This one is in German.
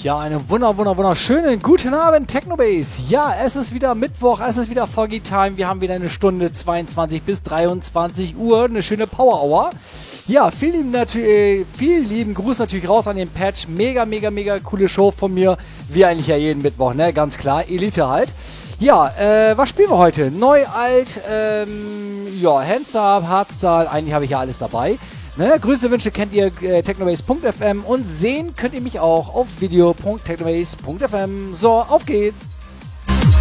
Ja, einen wunderschönen guten Abend, Technobase. Ja, es ist wieder Mittwoch, es ist wieder Foggy Time. Wir haben wieder eine Stunde 22 bis 23 Uhr, eine schöne Power Hour. Ja, vielen lieben Gruß natürlich raus an den Patch. Mega coole Show von mir. Wie eigentlich ja jeden Mittwoch, ne? Ganz klar, Elite halt. Ja, was spielen wir heute? Neu, alt, ja, Hands-Up, Hardstyle, eigentlich habe ich ja alles dabei. Ne, Grüße, Wünsche kennt ihr technobase.fm und sehen könnt ihr mich auch auf video.technobase.fm. So, auf geht's!